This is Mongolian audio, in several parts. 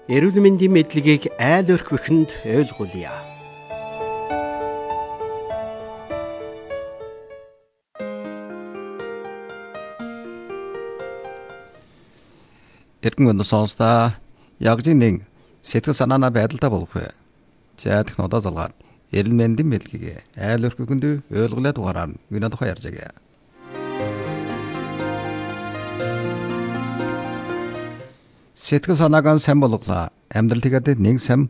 Эрүүл мэндийн мэдлэгийг айл өрхвөхөнд ойлгуулъя. Эргэн өнөө сонсдоо яг нэг сэтгэл санаанаа байдалтай болох вэ. За технологи залгаад эрүүл мэндийн мэдлэгийг айл өрхвөхөнд ойлгуулаад дугаараар юуна тухай ярьж байгаа. Сэтгэл санаагаа сайн болгола амьдрал тэгээд нэг сайн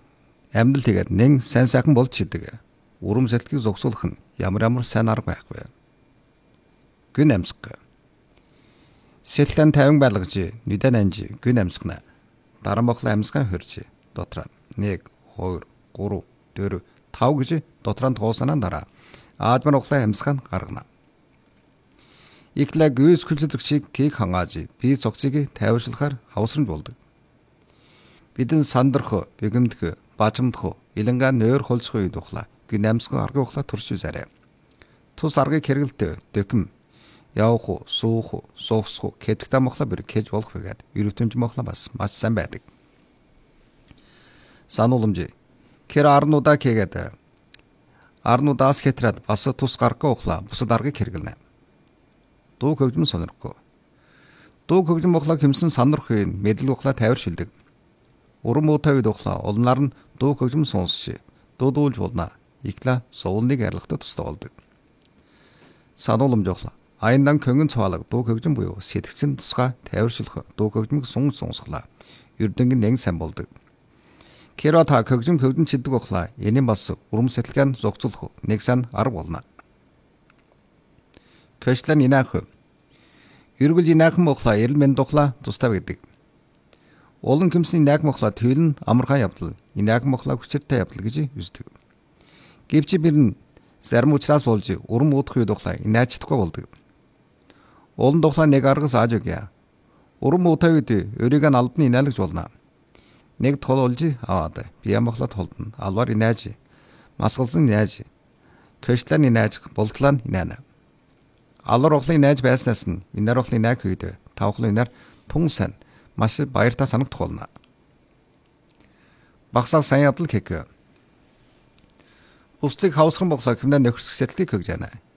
сайхан болж идэг. Урам сэтгэлийг зогсоолох нь ямар сайн арга байхгүй. Гүн амьсга. Сэтгэлэн тавин байлгаж нүдэн анж гүн амьсгана. Дараа мохлоо амьсгаа хөрж дотроо 1 2 3 4 5 гэж дотроо тоосноо дараа аажмар мохлоо амьсгаа гаргана. Иклэг үс хүлээлтчийг кийг хангааж би цогцыг тайвшруулахаар хавсран болдог. Бидэн сандрах, бэгэмдэх, бажимдах, илэнгаа нойр холцох үед ухлаа. Гүн амьсгаа арга ухлаа турш үзарэ. Тус аргыг хэрэгэлт дэкэм явах, суух, суусах, кэдгтэ мохлоо бэр кэж болох байгаад эрүүтэмж мохлоо бас маш сайн байдаг. Санууламж кэр арнуудаа кэгээд арнуудаас хэтрээд бас тус гаргаа ухлаа бусад аргыг хэрэгэлнэ. Дуу хөгжим сонирхгүй. Дуу хөгжим ухлаа хэмсэн сандрах үеийн мэдлэг ухлаа тайваршилдэг. Урам муутай үед ухлаа улнаар нь дуу хөгжим сонсч дуудуулж болно. Игла суулныг арилгахад тустай болдог. Санууламж ухлаа аяндан көнгөн цаалаг дуу хөгжим буюу сэтгцэн тусгай тайваршилах дуу хөгжмөг сонсглаа. Ердөнгөн нэг сайн болдог. Кэро та хөгжим чиддэг ухлаа энийн бас урам сэтгэлгэн зогцуулах нэг сайн арга болно. Көчлэн инаах. Эргэл инаах мохлаа эрэл мэнд ухлаа тустай байдаг. Олон хэмсэн инаах мохлаа төвлөн амархан явдал. Инаах мохлаа хүчтэй явдал гэж үздэг. Гэвч бэр нь зарим учраас болж урам уудах үед ухлаа инаачдаггүй болдог. Олон тухлаа нэг аргас ааж өгье. Урам уутай үед өөрийг нь албаны инаалагч болно. Нэг тол олж аваад бие мохлоо толдно. Алвар инааж, масгалзан инааж, көчлэн инааж, болтлан инаана. Алвар ухлын инааж байснаас нь инаар ухлын инааг үед тавхлын инаар тун сайн маш баяртай санагдах болно. Багсаа сайн ядал кек. Бусдыг хавсган боглоо хэмнэн нөхөрсөх сэтгэлийг хөгж яана.